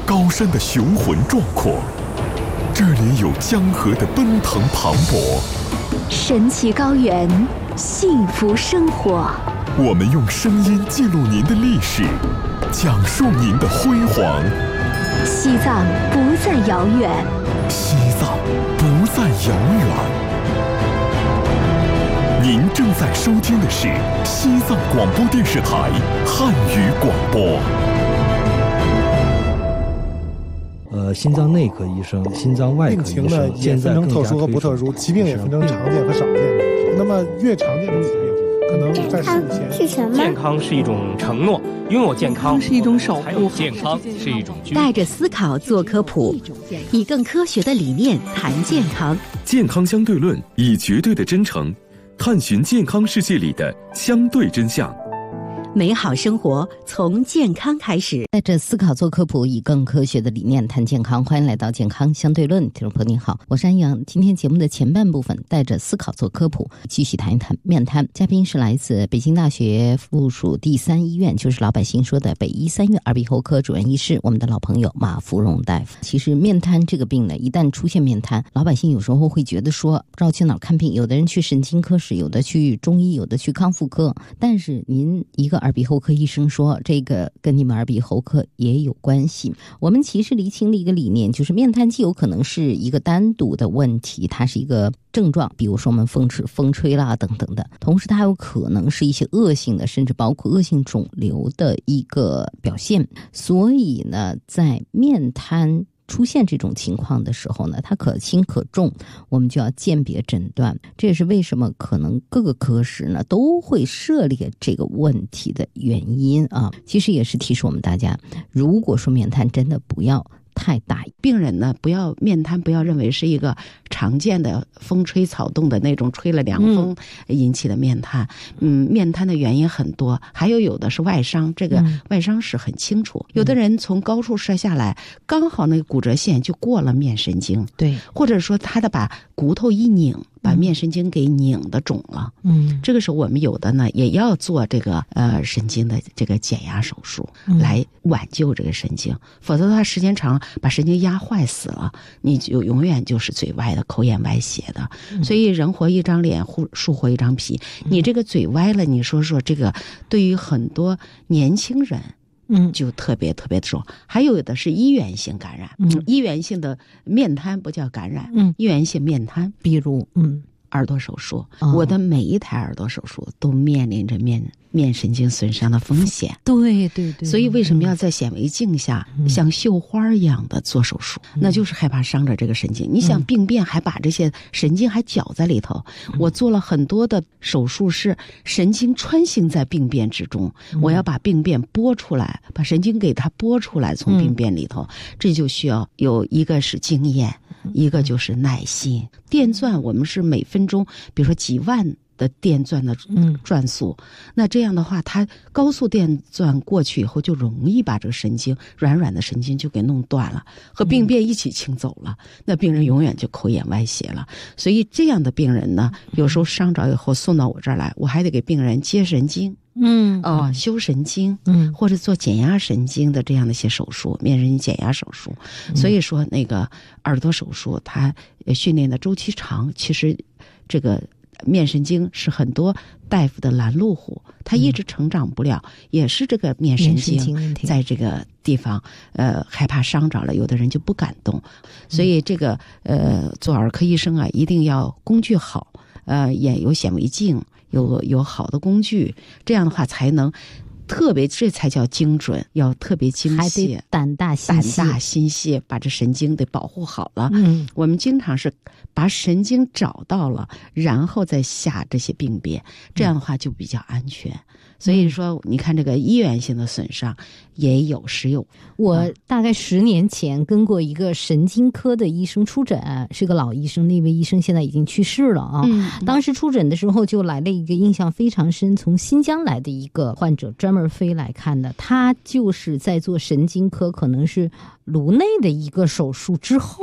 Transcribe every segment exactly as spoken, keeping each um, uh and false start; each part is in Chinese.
高山的雄浑壮阔，这里有江河的奔腾磅礴， 神奇高原，幸福生活。 我们用声音记录您的历史，讲述您的辉煌。 西藏不再遥远， 西藏不再遥远。您正在收听的是西藏广播电视台汉语广播。 呃，心脏内科医生、心脏外科医生， 病情呢也分成特殊和不特殊，疾病也分成常见和少见。那么越常见的疾病，可能在事前是什么？ 健康是一种承诺，拥有健康是一种守护， 健康是一种居。 带着思考做科普，以更科学的理念谈健康。 健康相对论，以绝对的真诚探寻健康世界里的相对真相。 美好生活从健康开始， 带着思考做科普，以更科学的理念谈健康。欢迎来到健康相对论，听众朋友您好，我是安阳。今天节目的前半部分，带着思考做科普，继续谈一谈面瘫。嘉宾是来自北京大学附属第三医院，就是老百姓说的北医三院耳鼻喉科主任医师，我们的老朋友马福荣大夫。其实面瘫这个病呢，一旦出现面瘫，老百姓有时候会觉得说不知道去哪儿看病，有的人去神经科室，有的去中医，有的去康复科，但是您一个耳鼻喉科医生说这个跟你们耳鼻喉科也有关系。我们其实厘清了一个理念，就是面瘫既有可能是一个单独的问题，它是一个症状，比如说我们风吹风吹啦等等的，同时它有可能是一些恶性的，甚至包括恶性肿瘤的一个表现。所以呢，在面瘫出现这种情况的时候呢，它可轻可重，我们就要鉴别诊断。这也是为什么可能各个科室呢都会涉猎这个问题的原因啊。其实也是提示我们大家，如果说面瘫真的不要太大， 病人呢不要面瘫，不要认为是一个常见的风吹草动的那种吹了凉风引起的面瘫。嗯，面瘫的原因很多，还有有的是外伤，这个外伤是很清楚。嗯、有的人从高处摔下来，刚好那个骨折线就过了面神经， 对， 或者说他的把骨头一拧，把面神经给拧的肿了。嗯，这个时候我们有的呢也要做这个呃神经的这个减压手术，来挽救这个神经，嗯、否则的话时间长了把神经压坏死了，你就永远就是嘴歪的、口眼歪斜的。嗯、所以人活一张脸，树活一张皮。嗯、你这个嘴歪了，你说说这个对于很多年轻人。嗯，就特别特别的重。还有的是医源性感染，嗯，医源性的面瘫不叫感染，嗯，医源性面瘫， 比如嗯， 耳朵手术，哦、我的每一台耳朵手术都面临着面面神经损伤的风险。 对对对， 所以为什么要在显微镜下、嗯、像绣花一样的做手术？嗯、那就是害怕伤着这个神经。你想病变还把这些神经还搅在里头，嗯、我做了很多的手术是神经穿行在病变之中，嗯、我要把病变拨出来，把神经给它拨出来，从病变里头，嗯、这就需要有一个是经验，嗯、一个就是耐心。电钻我们是每分钟，比如说几万。的电钻的转速，嗯、那这样的话，它高速电钻过去以后，就容易把这个神经软软的神经就给弄断了，和病变一起清走了，嗯、那病人永远就口眼歪斜了。所以这样的病人呢，有时候伤着以后送到我这儿来，我还得给病人接神经。嗯哦，修神经，嗯，或者做减压神经的这样的一些手术，面神经减压手术。嗯、所以说，那个耳朵手术，它训练的周期长，其实这个。面神经是很多大夫的拦路虎，他一直成长不了，嗯、也是这个面神经在这个地方，呃，害怕伤着了，有的人就不敢动，所以这个呃，做耳科医生啊，一定要工具好，呃，也有显微镜，有有好的工具，这样的话才能。特别，这才叫精准，要特别精细， 还得胆大心细， 胆大心细，把这神经得保护好了。嗯，我们经常是把神经找到了，然后再下这些病变，这样的话就比较安全。嗯、所以说，你看这个医源性的损伤也有时有。 我大概十年前跟过一个神经科的医生出诊，是个老医生，那位医生现在已经去世了啊。嗯、当时出诊的时候就来了一个印象非常深，从新疆来的一个患者，专门飞来看的，他就是在做神经科，可能是颅内的一个手术之后，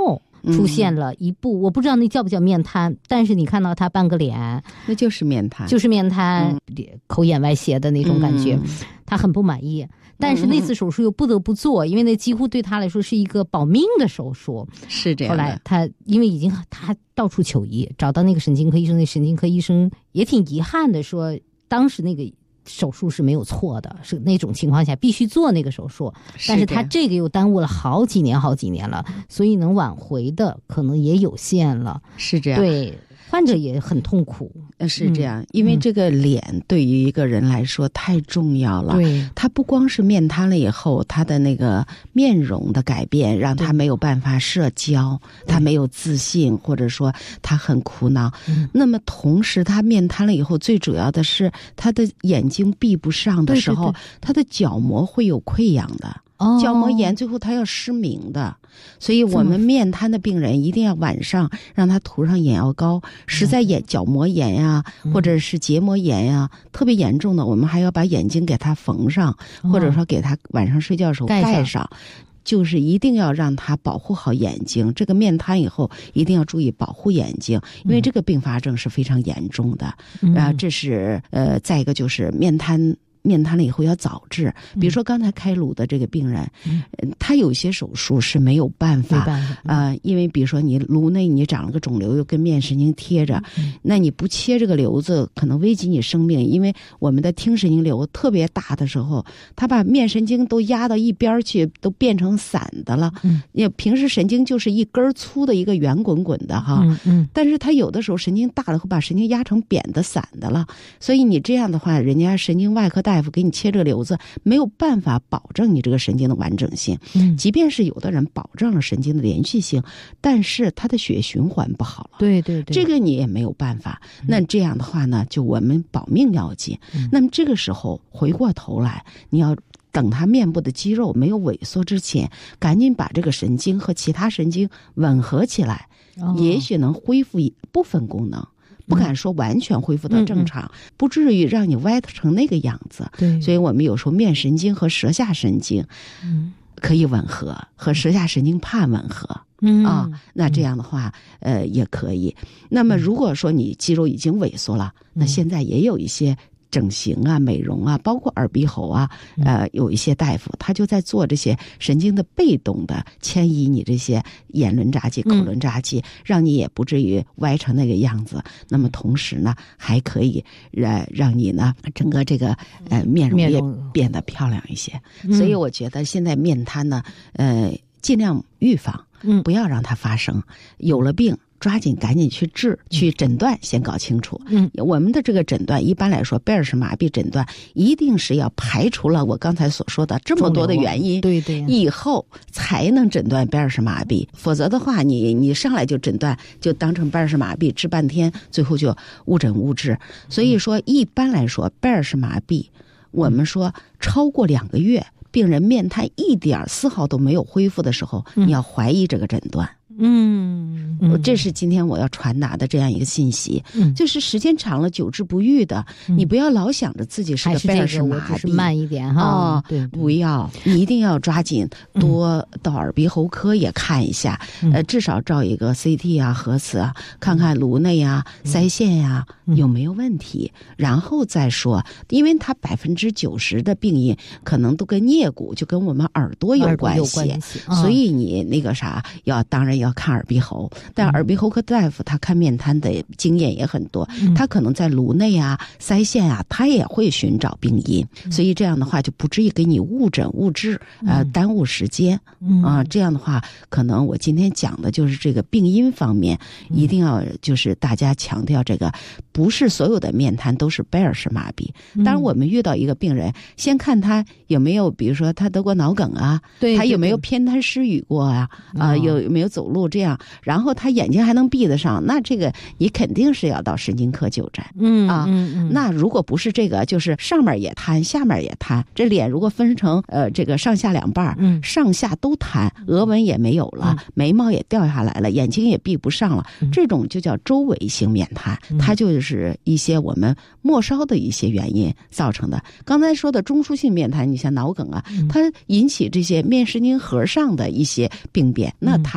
出现了一部、嗯、我不知道那叫不叫面瘫，但是你看到他半个脸， 那就是面瘫， 就是面瘫、嗯、口眼歪斜的那种感觉、嗯、他很不满意，但是那次手术又不得不做、嗯、因为那几乎对他来说是一个保命的手术。 是这样的。 后来他因为已经他到处求医，找到那个神经科医生，那神经科医生也挺遗憾的说当时那个手术是没有错的，是那种情况下必须做那个手术，但是他这个又耽误了好几年好几年了，所以能挽回的可能也有限了。 是这样。 对，患者也很痛苦。 是这样、嗯、因为这个脸对于一个人来说太重要了。 对， 他不光是面瘫了以后他的那个面容的改变让他没有办法社交，他没有自信，或者说他很苦恼、嗯、那么同时他面瘫了以后最主要的是他的眼睛闭不上的时候，对对对，他的角膜会有溃疡的，角膜炎最后他要失明的。所以我们面瘫的病人一定要晚上让他涂上眼药膏，实在眼角膜炎呀、啊、或者是结膜炎呀、啊、特别严重的，我们还要把眼睛给他缝上，或者说给他晚上睡觉的时候盖上，就是一定要让他保护好眼睛。这个面瘫以后一定要注意保护眼睛，因为这个并发症是非常严重的。 嗯、 啊，这是呃，再一个就是面瘫。面瘫了以后要早治，比如说刚才开颅的这个病人、嗯呃、他有些手术是没有办法啊、呃，因为比如说你颅内你长了个肿瘤又跟面神经贴着、嗯、那你不切这个瘤子可能危及你生命，因为我们的听神经瘤特别大的时候，他把面神经都压到一边去，都变成散的了。嗯，平时神经就是一根粗的一个圆滚滚的哈， 嗯嗯， 但是他有的时候神经大了会把神经压成扁的散的了，所以你这样的话，人家神经外科大夫给你切这个瘤子，没有办法保证你这个神经的完整性。嗯，即便是有的人保证了神经的连续性，但是他的血循环不好了。 对对对， 这个你也没有办法。那这样的话呢，就我们保命要紧。嗯、那么这个时候回过头来，你要等他面部的肌肉没有萎缩之前，赶紧把这个神经和其他神经吻合起来，哦、也许能恢复一部分功能。不敢说完全恢复到正常、嗯嗯、不至于让你歪成那个样子。 对， 所以我们有时候面神经和舌下神经可以吻合，嗯、和舌下神经怕吻合。 嗯啊，那这样的话，呃，也可以。那么如果说你肌肉已经萎缩了，嗯、那现在也有一些整形啊、美容啊，包括耳鼻喉啊，呃，有一些大夫他就在做这些神经的被动的迁移，你这些眼轮匝肌、口轮匝肌，嗯、让你也不至于歪成那个样子。那么同时呢，还可以让让你呢整个这个呃面容也变得漂亮一些。嗯、所以我觉得现在面瘫呢，呃，尽量预防，嗯，不要让它发生。有了病，抓紧赶紧去治，去诊断，先搞清楚。嗯，我们的这个诊断一般来说，贝尔氏麻痹诊断一定是要排除了我刚才所说的这么多的原因， 对对， 以后才能诊断贝尔氏麻痹。否则的话，你你上来就诊断，就当成贝尔氏麻痹，治半天，最后就误诊误治。所以说，一般来说，贝尔氏麻痹，我们说超过两个月，病人面瘫一点丝毫都没有恢复的时候，你要怀疑这个诊断。 嗯，嗯这是今天我要传达的这样一个信息，嗯、就是时间长了久治不愈的， 嗯、 你不要老想着自己是个贝尔氏麻痹， 是慢一点哈。 哦， 对， 不要，你一定要抓紧多到耳鼻喉科也看一下，嗯、呃，至少照一个 C T 啊、核磁啊，看看颅内啊、嗯、腮腺呀、啊、有没有问题，然后再说，因为它百分之九十的病因可能都跟颞骨，就跟我们耳朵有关系， 有关系哦、 所以你那个啥，要当然要。要看耳鼻喉，但耳鼻喉科大夫他看面瘫的经验也很多，嗯、他可能在颅内啊、腮腺啊，他也会寻找病因，嗯、所以这样的话就不至于给你误诊误治，呃，嗯、耽误时间。 嗯、 啊，这样的话，可能我今天讲的就是这个病因方面，嗯、一定要就是大家强调这个，不是所有的面瘫都是贝尔氏麻痹。当然，我们遇到一个病人，先看他有没有，比如说他得过脑梗啊， 对， 他有没有偏瘫失语过啊，啊、呃，有没有走路这样，然后他眼睛还能闭得上，那这个你肯定是要到神经科就诊。 嗯啊， 嗯嗯， 那如果不是这个，就是上面也瘫，下面也瘫，这脸如果分成呃这个上下两半，嗯，上下都瘫，额纹也没有了，嗯、眉毛也掉下来了，眼睛也闭不上了，嗯、这种就叫周围性面瘫，嗯、它就是一些我们末梢的一些原因造成的。刚才说的中枢性面瘫，你像脑梗啊，嗯、它引起这些面神经核上的一些病变，嗯、那它这个就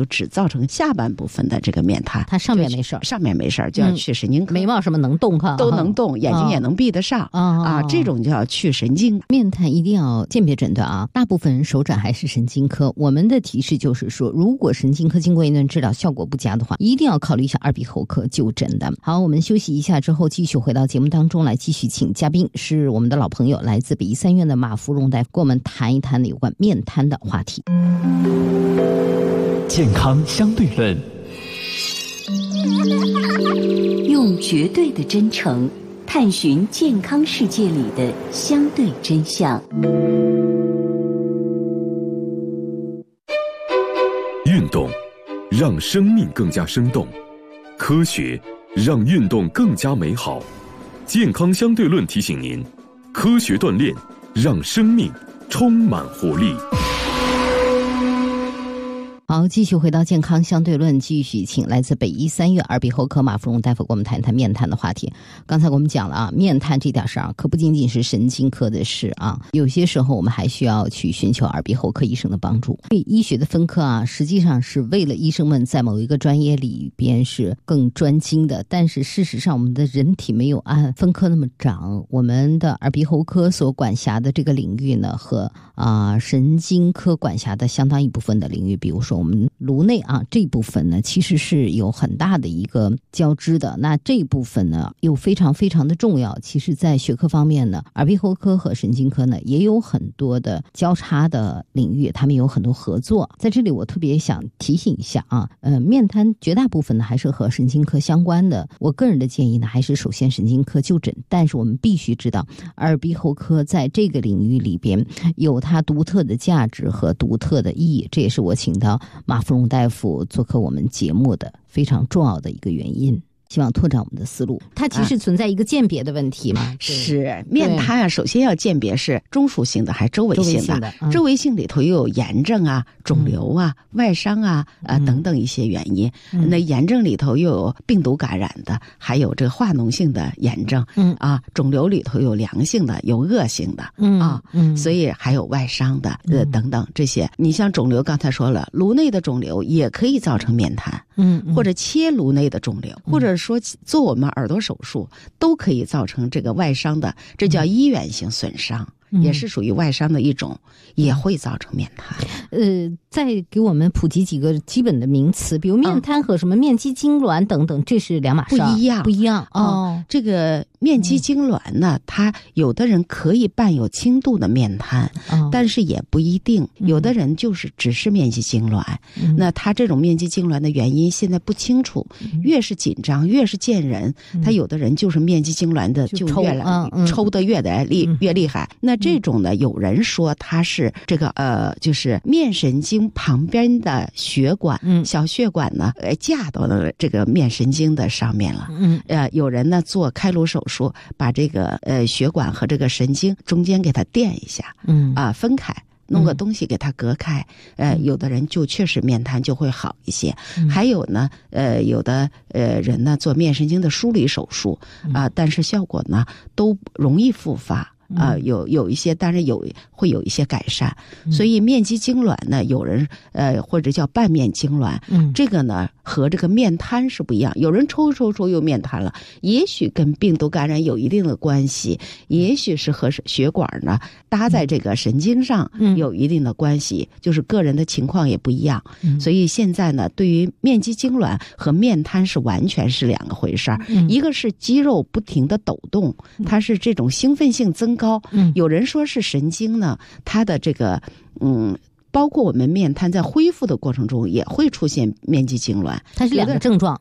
就只造成下半部分的这个面瘫， 它上面没事儿， 上面没事儿就要去神经科。 嗯、眉毛什么能动哈， 都能动，眼睛也能闭得上、 哦、 啊，这种就要去神经。 面瘫一定要鉴别诊断啊，大部分人首诊还是神经科。我们的提示就是说，如果神经科经过一段治疗效果不佳的话，一定要考虑一下耳鼻喉科就诊的。好，我们休息一下之后，继续回到节目当中来，继续请嘉宾是我们的老朋友，来自北医三院的马福荣大夫，跟我们谈一谈有关面瘫的话题。 健康相对论， 用绝对的真诚探寻健康世界里的相对真相。 运动让生命更加生动，科学让运动更加美好。健康相对论提醒您，科学锻炼让生命充满活力。 好，继续回到健康相对论，继续请来自北医三院耳鼻喉科马福荣大夫给我们谈一谈面瘫的话题。刚才我们讲了啊，面瘫这点事儿可不仅仅是神经科的事啊，有些时候我们还需要去寻求耳鼻喉科医生的帮助。医学的分科啊，实际上是为了医生们在某一个专业里边是更专精的，但是事实上我们的人体没有按分科那么长，我们的耳鼻喉科所管辖的这个领域呢，和啊、呃、神经科管辖的相当一部分的领域，比如说我们颅内啊这部分呢，其实是有很大的一个交织的。那这一部分呢，又非常非常的重要。其实，在学科方面呢，耳鼻喉科和神经科呢，也有很多的交叉的领域，他们有很多合作。在这里，我特别想提醒一下啊，呃，面瘫绝大部分呢还是和神经科相关的。我个人的建议呢，还是首先神经科就诊，但是我们必须知道，耳鼻喉科在这个领域里边有它独特的价值和独特的意义。这也是我请到马福荣大夫做客我们节目的非常重要的一个原因，希望拓展我们的思路。它其实存在一个鉴别的问题嘛，啊、 是面瘫啊，首先要鉴别是中枢性的还是周围性的。周围性的、嗯、周围性里头又有炎症啊、肿瘤啊、嗯、外伤啊、呃、嗯、等等一些原因。嗯、那炎症里头又有病毒感染的，还有这个化脓性的炎症。嗯啊，肿瘤里头有良性的，有恶性的。嗯啊，嗯，所以还有外伤的，呃、嗯、等等这些。你像肿瘤，刚才说了，颅内的肿瘤也可以造成面瘫。嗯，或者切颅内的肿瘤，嗯、或者说做我们耳朵手术，都可以造成这个外伤的，这叫医源性损伤。嗯、也是属于外伤的一种，也会造成面瘫。 呃，再给我们普及几个基本的名词，比如面瘫和什么面肌痉挛等等，嗯、这是两码事， 不一样， 不一样哦。哦这个面肌痉挛呢，它有的人可以伴有轻度的面瘫，哦、但是也不一定，有的人就是只是面肌痉挛。嗯、那他这种面肌痉挛的原因现在不清楚，嗯、越是紧张越是见人，嗯、他有的人就是面肌痉挛的就越来、嗯嗯、抽得越来厉、嗯、越厉害。那这种呢，有人说它是这个呃，就是面神经旁边的血管，嗯，小血管呢，呃，架到了这个面神经的上面了，嗯，呃，有人呢做开颅手术，把这个呃血管和这个神经中间给它垫一下，嗯啊、呃，分开。弄个东西给它隔开，呃，有的人就确实面瘫就会好一些。嗯、还有呢，呃，有的呃人呢做面神经的梳理手术啊、呃，但是效果呢都容易复发。啊、呃，有有一些，当然有会有一些改善，嗯、所以面肌痉挛呢，有人呃或者叫半面痉挛，嗯，这个呢和这个面瘫是不一样。有人抽抽抽又面瘫了，也许跟病毒感染有一定的关系，也许是和血管呢搭在这个神经上有一定的关系，嗯、就是个人的情况也不一样。嗯、所以现在呢，对于面肌痉挛和面瘫是完全是两个回事儿，嗯、一个是肌肉不停的抖动，它是这种兴奋性增高。高，嗯，有人说是神经呢，它的这个，嗯，包括我们面瘫在恢复的过程中也会出现面肌痉挛， 它是两个症状，